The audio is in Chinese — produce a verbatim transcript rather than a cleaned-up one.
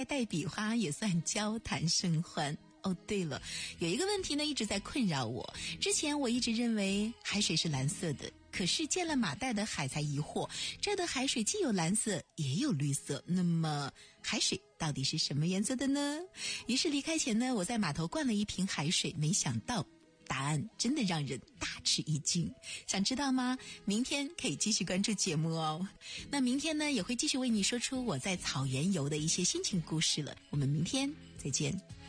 带笔花，也算交谈甚欢。哦，对了，有一个问题呢一直在困扰我。之前我一直认为海水是蓝色的，可是见了马代的海才疑惑，这儿的海水既有蓝色也有绿色，那么海水到底是什么颜色的呢？于是离开前呢，我在码头灌了一瓶海水，没想到答案真的让人大吃一惊。想知道吗？明天可以继续关注节目哦。那明天呢，也会继续为你说出我在草原游的一些心情故事了。我们明天再见。